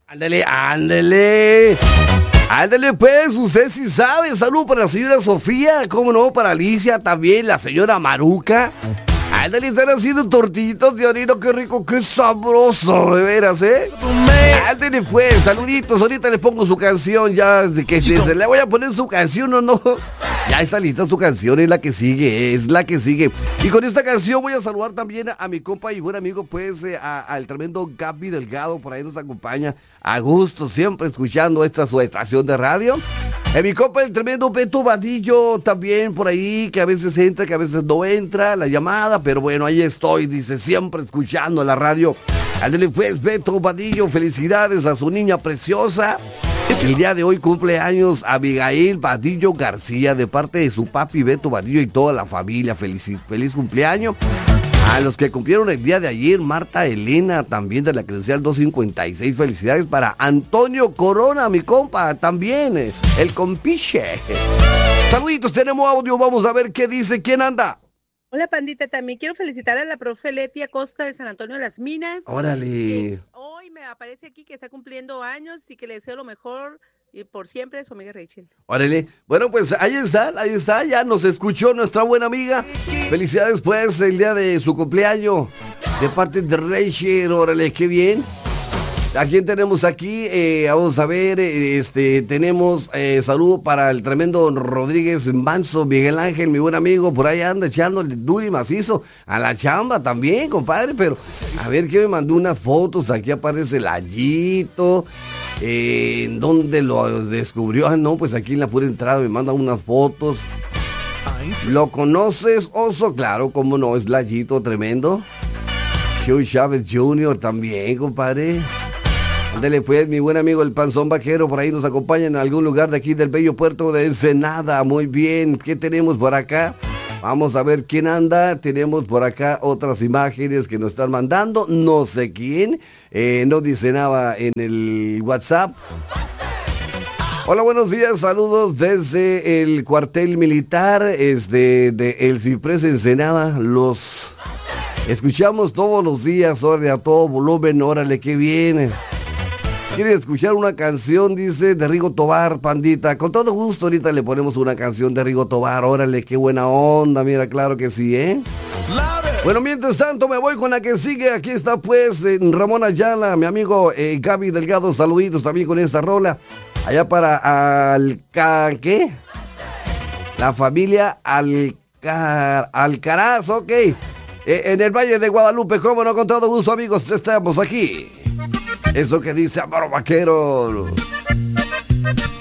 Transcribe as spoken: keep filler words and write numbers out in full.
Ándale, ándale. Ándale pues, usted sí sabe. Salud para la señora Sofía, cómo no, para Alicia también, la señora Maruca. Ándale, están haciendo tortillitas de harina, qué rico, qué sabroso, de veras, ¿eh? Ándale pues, saluditos, ahorita le pongo su canción, ya, que se, le voy a poner su canción o no. Ya está lista su canción, es la que sigue, es la que sigue. Y con esta canción voy a saludar también a, a mi compa y buen amigo, pues, eh, a, al tremendo Gaby Delgado, por ahí nos acompaña. A gusto, siempre escuchando esta su estación de radio. Eh, mi compa, el tremendo Beto Vadillo, también por ahí, que a veces entra, que a veces no entra la llamada, pero bueno, ahí estoy, dice, siempre escuchando la radio. Ándale pues, Beto Vadillo, felicidades a su niña preciosa. El día de hoy cumple años Abigail Vadillo García, de parte de su papi Beto Vadillo y toda la familia. Feliz, feliz cumpleaños. A los que cumplieron el día de ayer, Marta Elena, también de la credencial doscientos cincuenta y seis. Felicidades para Antonio Corona, mi compa, también, el compiche. Saluditos, tenemos audio, vamos a ver qué dice, quién anda. Hola, pandita, también quiero felicitar a la profe Leti Acosta de San Antonio de las Minas. Órale. Hoy me aparece aquí que está cumpliendo años y que le deseo lo mejor y por siempre su amiga Rachel. Órale. Bueno, pues ahí está, ahí está, ya nos escuchó nuestra buena amiga. Felicidades pues el día de su cumpleaños de parte de Rachel. Órale, qué bien. ¿A quién tenemos aquí? Eh, vamos a ver, este, tenemos eh, saludo para el tremendo Rodríguez Manso, Miguel Ángel, mi buen amigo, por ahí anda echándole duro y macizo a la chamba también, compadre, pero a ver que me mandó unas fotos, aquí aparece el Allito, eh, ¿en dónde lo descubrió? Ah, no, pues aquí en la pura entrada me manda unas fotos. ¿Lo conoces, oso? Claro, cómo no, es Lallito, tremendo. Joe Chávez junior también, compadre. Ándale pues, mi buen amigo el Panzón Vaquero, por ahí nos acompaña en algún lugar de aquí del bello puerto de Ensenada. Muy bien, ¿qué tenemos por acá? Vamos a ver quién anda. Tenemos por acá otras imágenes que nos están mandando. No sé quién, eh, no dice nada en el WhatsApp. Hola, buenos días, saludos desde el cuartel militar, este, de El Ciprés Ensenada. Los escuchamos todos los días, órale, a todo volumen, órale, qué bien. ¿Quiere escuchar una canción, dice, de Rigo Tobar, pandita? Con todo gusto, ahorita le ponemos una canción de Rigo Tobar, órale, qué buena onda, mira, claro que sí, ¿eh? Bueno, mientras tanto me voy con la que sigue, aquí está pues eh, Ramón Ayala, mi amigo eh, Gaby Delgado, saluditos también con esta rola. Allá para Alca... ¿qué? La familia Alca... Alcaraz, ok. Eh, en el Valle de Guadalupe, cómo no, con todo gusto, amigos, estamos aquí. Eso que dice Amaro Vaquero.